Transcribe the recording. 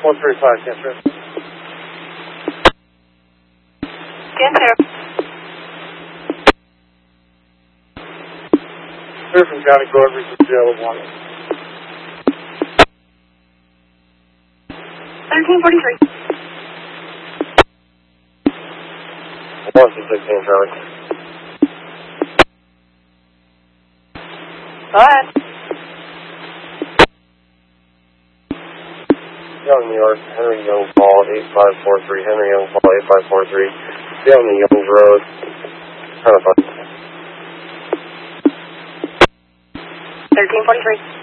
135, Cancer. Cancer. Clear from County Court, reach jail of 1. 1343. 116, Charlie. Go ahead. Young, New York, Henry Young, Paul, 8543. Henry Young, Paul, 8543. Down the Youngs Road. Kind of fun. 1343.